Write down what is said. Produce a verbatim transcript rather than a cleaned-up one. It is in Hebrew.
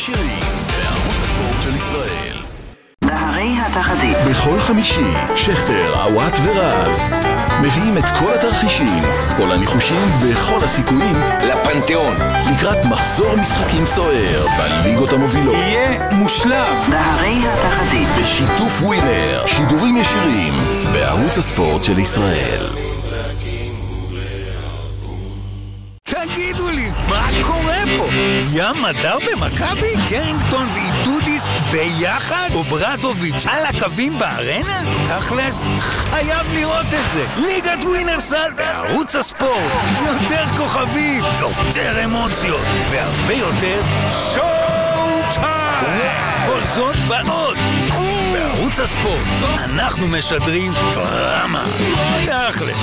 ישירים בערוץ הספורט של ישראל. נהרי התחזית. בכל חמישי, שכטר, עוואט ורז מביאים את כל התרחישים, כל הניחושים וכל הסיכויים לפנתיאון לקראת מחזור משחקים סוער בליגות המובילות. יהיה מושלם. נהרי התחזית. בשיתוף ווינר, שידורים ישירים בערוץ הספורט של ישראל. תגידו לי, מה קורה פה? ים מדר במכבי? גרינגטון ואידודיס ביחד? וברדוביץ' על הקווים בארנה? תכלס, חייב לראות את זה. ליגת ווינרסל בערוץ הספורט. יותר כוכבים, יותר אמוציות, והרבה יותר שואו טיים. כל זאת ועוד. בערוץ הספורט אנחנו משדרים דרמה. תכלס,